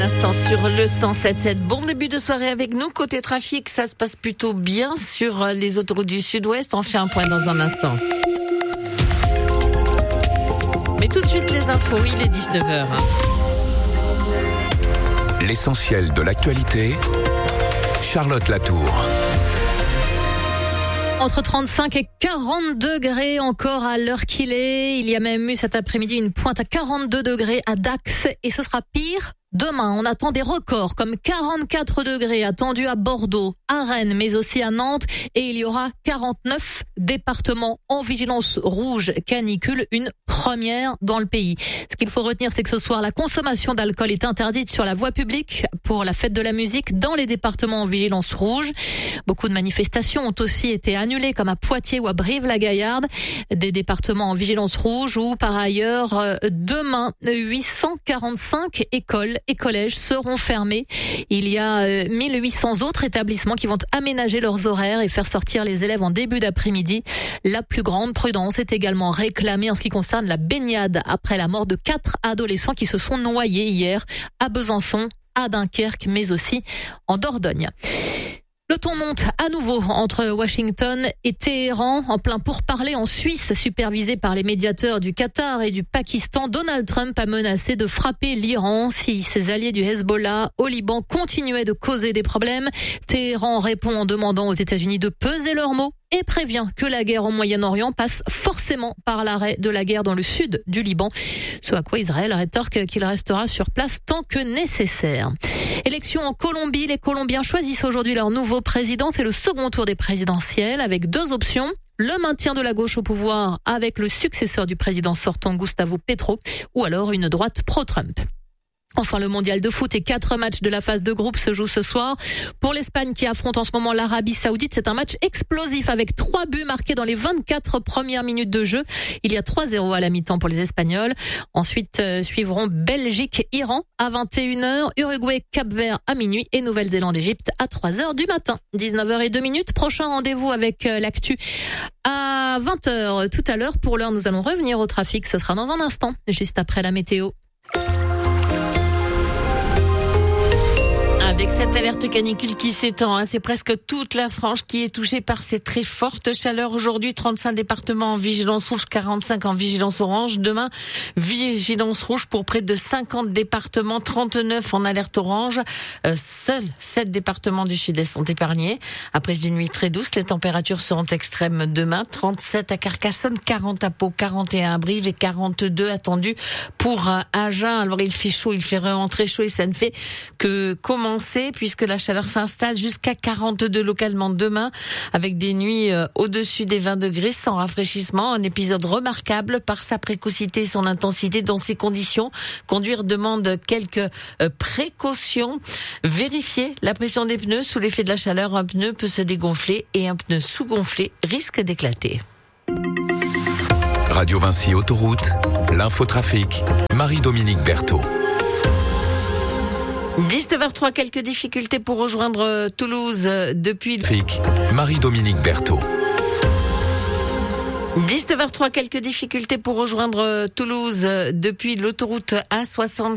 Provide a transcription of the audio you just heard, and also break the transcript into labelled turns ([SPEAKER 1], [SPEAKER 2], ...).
[SPEAKER 1] Instant sur le 107.7. Bon début de soirée avec nous. Côté trafic, ça se passe plutôt bien sur les autoroutes du Sud-Ouest. On fait un point dans un instant. Mais tout de suite les infos, il est 19h.
[SPEAKER 2] L'essentiel de l'actualité, Charlotte Latour.
[SPEAKER 3] Entre 35 et 40 degrés encore à l'heure qu'il est. Il y a même eu cet après-midi une pointe à 42 degrés à Dax et ce sera pire. Demain, on attend des records comme 44 degrés attendus à Bordeaux, à Rennes, mais aussi à Nantes. Et il y aura 49 départements en vigilance rouge canicule, une première dans le pays. Ce qu'il faut retenir, c'est que ce soir, la consommation d'alcool est interdite sur la voie publique pour la fête de la musique dans les départements en vigilance rouge. Beaucoup de manifestations ont aussi été annulées, comme à Poitiers ou à Brive-la-Gaillarde, des départements en vigilance rouge où, par ailleurs, demain, 845 écoles et collèges seront fermés. Il y a 1800 autres établissements qui vont aménager leurs horaires et faire sortir les élèves en début d'après-midi. La plus grande prudence est également réclamée en ce qui concerne la baignade après la mort de 4 adolescents qui se sont noyés hier à Besançon, à Dunkerque, mais aussi en Dordogne. Le ton monte à nouveau entre Washington et Téhéran, en plein pourparlers en Suisse, supervisé par les médiateurs du Qatar et du Pakistan. Donald Trump a menacé de frapper l'Iran si ses alliés du Hezbollah au Liban continuaient de causer des problèmes. Téhéran répond en demandant aux États-Unis de peser leurs mots et prévient que la guerre au Moyen-Orient passe forcément par l'arrêt de la guerre dans le sud du Liban. Ce à quoi Israël rétorque qu'il restera sur place tant que nécessaire. Élection en Colombie, les Colombiens choisissent aujourd'hui leur nouveau président. C'est le second tour des présidentielles avec deux options. Le maintien de la gauche au pouvoir avec le successeur du président sortant Gustavo Petro ou alors une droite pro-Trump. Enfin, le mondial de foot et 4 matchs de la phase de groupe se jouent ce soir. Pour l'Espagne qui affronte en ce moment l'Arabie Saoudite, c'est un match explosif avec 3 buts marqués dans les 24 premières minutes de jeu. Il y a 3-0 à la mi-temps pour les Espagnols. Ensuite, suivront Belgique-Iran à 21h, Uruguay-Cap-Vert à minuit et Nouvelle-Zélande-Égypte à 3h du matin. 19h02. Prochain rendez-vous avec l'actu à 20h tout à l'heure. Pour l'heure, nous allons revenir au trafic. Ce sera dans un instant, juste après la météo.
[SPEAKER 1] Avec cette alerte canicule qui s'étend, c'est presque toute la France qui est touchée par ces très fortes chaleurs. Aujourd'hui, 35 départements en vigilance rouge, 45 en vigilance orange. Demain, vigilance rouge pour près de 50 départements, 39 en alerte orange. Seuls 7 départements du sud-est sont épargnés. Après une nuit très douce, les températures seront extrêmes demain. 37 à Carcassonne, 40 à Pau, 41 à Brive et 42 attendus pour Agen. Alors il fait chaud, il fait vraiment très chaud et ça ne fait que commencer puisque la chaleur s'installe jusqu'à 42 localement demain avec des nuits au-dessus des 20 degrés sans rafraîchissement. Un épisode remarquable par sa précocité et son intensité. Dans ces conditions, conduire demande quelques précautions. Vérifier la pression des pneus. Sous l'effet de la chaleur, un pneu peut se dégonfler et un pneu sous-gonflé risque d'éclater.
[SPEAKER 2] Radio Vinci Autoroute, l'infotrafic, Marie-Dominique Berthaud.
[SPEAKER 1] 19h03, quelques difficultés pour rejoindre Toulouse depuis
[SPEAKER 2] Marie-Dominique Berthaud.
[SPEAKER 1] 19h03, quelques difficultés pour rejoindre Toulouse depuis l'autoroute A64.